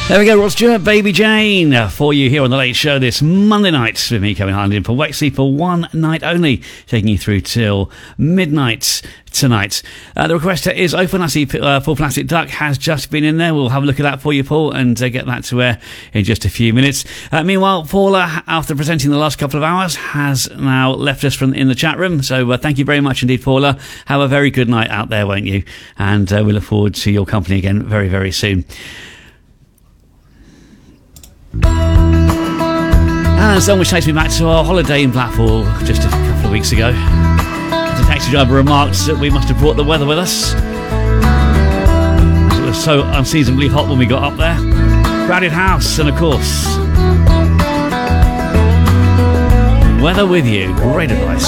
There we go, Rod Stewart, Baby Jane, for you here on The Late Show this Monday night with me, Kevin Harland, in for Wexley for one night only, taking you through till midnight tonight. The requester is Open. I see Full Plastic Duck has just been in there. We'll have a look at that for you, Paul, and get that to air in just a few minutes. Meanwhile, Paula, after presenting the last couple of hours, has now left us in the chat room. So thank you very much indeed, Paula. Have a very good night out there, won't you? And we look forward to your company again very, very soon. And a song which takes me back to our holiday in Blackpool just a couple of weeks ago. The taxi driver remarked that we must have brought the weather with us. It was so unseasonably hot when we got up there. Crowded house, and of course, weather with you. Great advice.